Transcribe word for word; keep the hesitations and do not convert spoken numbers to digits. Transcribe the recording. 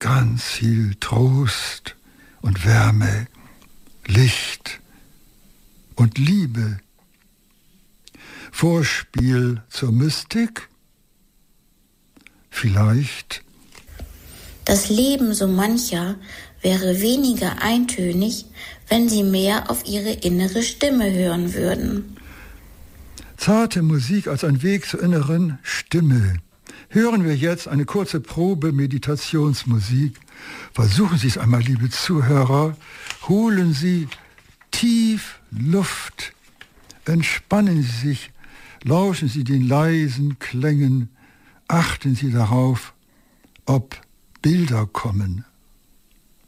ganz viel Trost und Wärme, Licht und Liebe. Vorspiel zur Mystik? Vielleicht. Das Leben so mancher wäre weniger eintönig, wenn sie mehr auf ihre innere Stimme hören würden. Zarte Musik als ein Weg zur inneren Stimme. Hören wir jetzt eine kurze Probe Meditationsmusik. Versuchen Sie es einmal, liebe Zuhörer. Holen Sie tief Luft. Entspannen Sie sich. Lauschen Sie den leisen Klängen. Achten Sie darauf, ob Bilder kommen.